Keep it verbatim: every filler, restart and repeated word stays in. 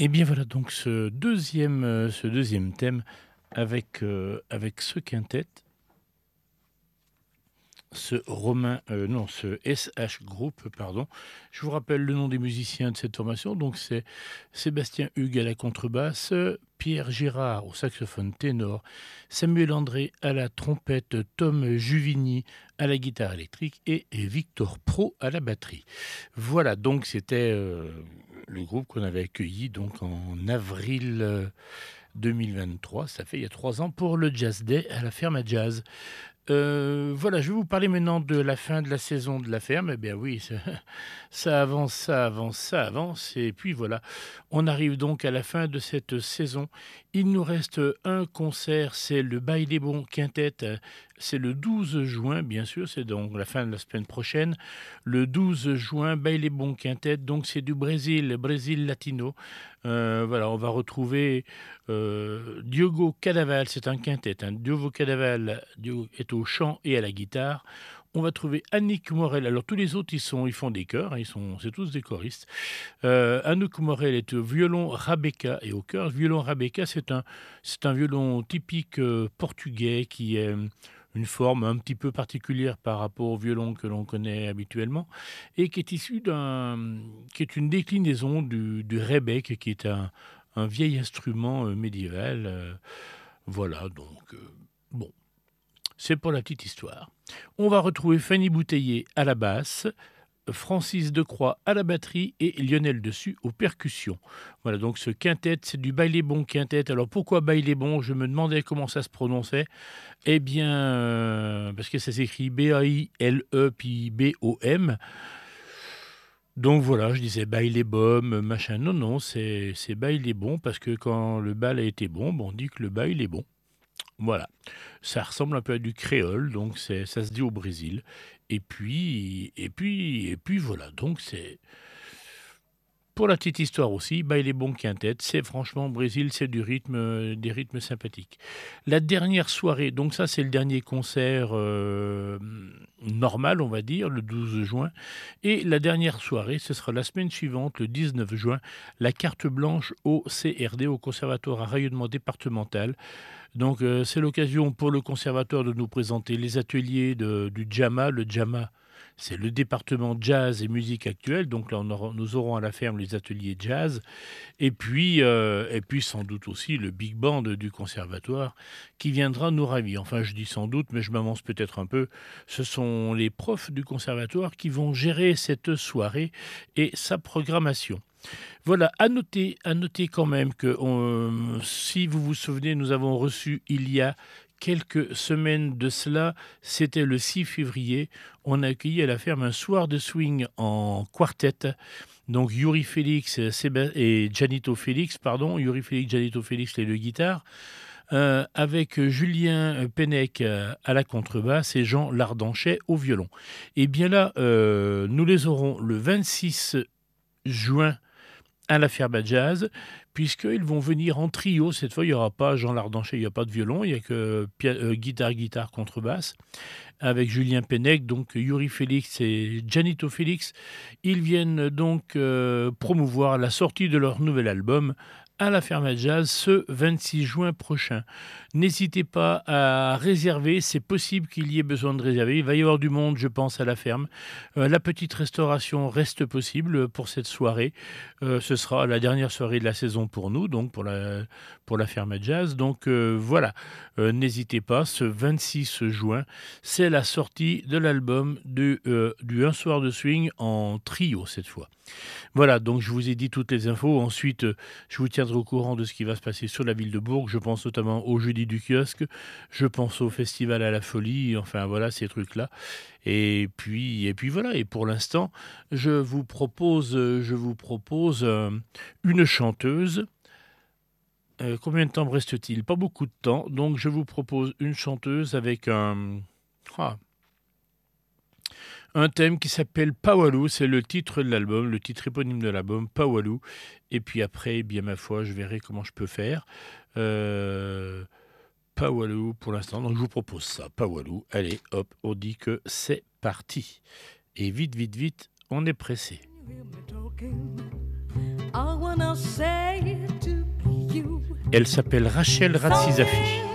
Et bien voilà donc ce deuxième, heu, ce deuxième thème avec, heu, avec ce quintet ce Romain, heu, non, ce S H Group, pardon. Je vous rappelle le nom des musiciens de cette formation, donc c'est Sébastien Hugues à la contrebasse, Pierre Girard au saxophone ténor, Samuel André à la trompette, Tom Juvigny à la guitare électrique et et Victor Pro à la batterie. Voilà, donc c'était, heu, le groupe qu'on avait accueilli donc en avril, heu, deux mille vingt-trois, ça fait il y a trois ans pour le Jazz Day à la ferme à jazz. Heu, voilà, je vais vous parler maintenant de la fin de la saison de la ferme. Eh bien oui, ça ça avance, ça avance, ça avance et puis voilà, on arrive donc à la fin de cette saison. Il nous reste un concert, c'est le Bail des Bons Quintet, heu, c'est le douze juin, bien sûr, c'est donc la fin de la semaine prochaine. Le douze juin, Bail des Bons Quintet, donc c'est du Brésil, Brésil latino. Heu, voilà, on va retrouver, heu, Diogo Cadaval, c'est un quintet, hein. Diogo Cadaval Diogo est au chant et à la guitare. On va trouver Annick Morel, alors tous les autres ils sont ils font des chœurs, hein, ils sont c'est tous des choristes. Heu, Anouk Morel est au violon rabecca et au chœur. Violon rabecca, c'est un c'est un violon typique, heu, portugais qui est, mmh, une forme un petit peu particulière par rapport au violon que l'on connaît habituellement et qui est issu d'un, mmh, qui est une déclinaison du du rebec qui est un un vieil instrument, heu, médiéval, heu, voilà donc, heu, bon, c'est pour la petite histoire. On va retrouver Fanny Bouteiller à la basse, Francis Decroix à la batterie et Lionel Dessus aux percussions. Voilà, donc ce quintet, c'est du Bailey-Bon quintet. Alors pourquoi Bailey-Bon? Je me demandais comment ça se prononçait. Eh bien, heu, parce que ça s'écrit B A I L E puis B O M. Donc voilà, je disais Bailey-Bom, machin. Non, non, c'est c'est Bailey-Bon parce que quand le bal a été bon, ben, on dit que le bail est bon. Voilà, ça ressemble un peu à du créole, donc c'est ça se dit au Brésil et puis et puis et puis voilà, donc c'est pour la petite histoire aussi, Baile Bon Quintet, c'est franchement au Brésil, c'est du rythme, heu, des rythmes sympathiques. La dernière soirée, donc ça, c'est le dernier concert, hem, normal, on va dire, le douze juin et la dernière soirée, ce sera la semaine suivante, le dix-neuf juin, la carte blanche au C R D, au Conservatoire à rayonnement départemental. Donc, heu, c'est l'occasion pour le conservatoire de nous présenter les ateliers de du JAMA. Le JAMA, c'est le département jazz et musique actuelle, donc là, on aura nous aurons à la ferme les ateliers jazz et puis, heu et puis sans doute aussi le big band du conservatoire qui viendra nous ravir. Enfin, je dis sans doute, mais je m'avance peut-être un peu. Ce sont les profs du conservatoire qui vont gérer cette soirée et sa programmation. Voilà, à noter à noter quand même que on si vous vous souvenez, nous avons reçu il y a quelques semaines de cela, c'était le six février, on a accueilli à la ferme un soir de swing en quartet. Donc Yuri Félix, heu, Séba et Gianito Félix, pardon, Yuri Félix, Gianito Félix, les deux guitares, heu, avec Julien, heu, Pennec, heu, à la contrebasse et Jean Lardanchet au violon. Et bien là, heu, nous les aurons le vingt-six juin à la ferme à jazz, puisqu'ils vont venir en trio. Cette fois, il n'y aura pas Jean Lardanchet, il n'y a pas de violon, il n'y a que pia heu, guitare, guitare, contrebasse, avec Julien Pennec, donc Yuri Félix et Gianito Félix. Ils viennent donc, heu, promouvoir la sortie de leur nouvel album à la ferme à jazz ce vingt-six juin prochain. N'hésitez pas à réserver, c'est possible qu'il y ait besoin de réserver. Il va y avoir du monde, je pense, à la ferme. Heu, la petite restauration reste possible pour cette soirée. Heu, ce sera la dernière soirée de la saison pour nous, donc pour la pour la ferme à jazz. Donc, heu, voilà, heu, n'hésitez pas, ce vingt-six juin, c'est la sortie de l'album du, heu, du Un soir de swing en trio cette fois. Voilà, donc je vous ai dit toutes les infos. Ensuite, heu, je vous tiendrai au courant de ce qui va se passer sur la ville de Bourg. Je pense notamment au jeudi du kiosque, je pense au festival à la folie, enfin voilà ces trucs-là. Et puis et puis voilà et pour l'instant, je vous propose, heu, je vous propose, hem, une chanteuse. Heu, combien de temps me reste-t-il? Pas beaucoup de temps, donc je vous propose une chanteuse avec un, ah, un thème qui s'appelle Pawalou, c'est le titre de l'album, le titre éponyme de l'album, Pawalou. Et puis après, eh bien ma foi, je verrai comment je peux faire. Heu, Pawalou pour l'instant, donc je vous propose ça, Pawalou. Allez, hop, on dit que c'est parti. Et vite, vite, vite, on est pressé. I wanna say Elle s'appelle Rachel Ratzizafi.